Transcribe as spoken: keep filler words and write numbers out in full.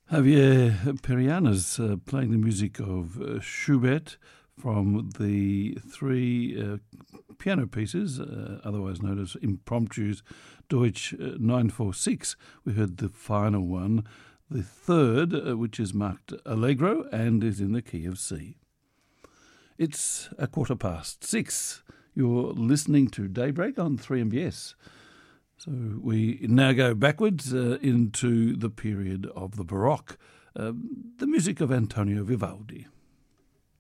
Javier Perianas uh, playing the music of uh, Schubert from the three uh, piano pieces, uh, otherwise known as impromptus, Deutsch uh, nine four six. We heard the final one, the third, uh, which is marked Allegro and is in the key of C. It's a quarter past six. You're listening to Daybreak on three M B S. So we now go backwards uh, into the period of the Baroque, uh, the music of Antonio Vivaldi.